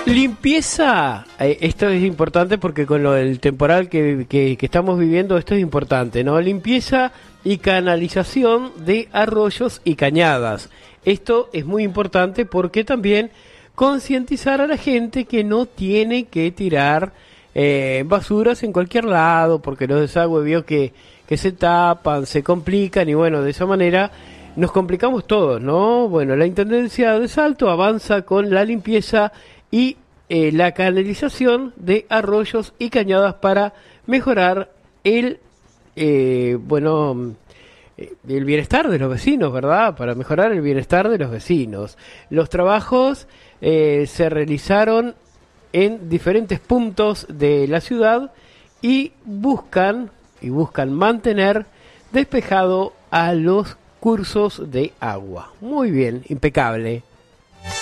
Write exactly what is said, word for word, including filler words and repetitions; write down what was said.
Limpieza, eh, esto es importante porque con lo del temporal que, que, que estamos viviendo, esto es importante, ¿no? Limpieza y canalización de arroyos y cañadas. Esto es muy importante porque también concientizar a la gente que no tiene que tirar eh, basuras en cualquier lado, porque los desagües vio que, que se tapan, se complican y bueno, de esa manera nos complicamos todos, ¿no? Bueno, la Intendencia de Salto avanza con la limpieza y eh, la canalización de arroyos y cañadas para mejorar el eh, bueno eh, el bienestar de los vecinos, ¿verdad? Para mejorar el bienestar de los vecinos. Los trabajos eh, se realizaron en diferentes puntos de la ciudad y buscan y buscan mantener despejado a los cursos de agua. Muy bien, impecable.